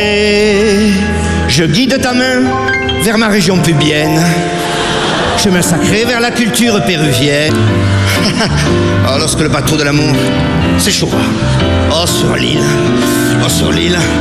Et je guide ta main vers ma région pubienne. Chemin sacré vers la culture péruvienne. Oh, lorsque le bateau de l'amour s'échouera. Oh, sur l'île.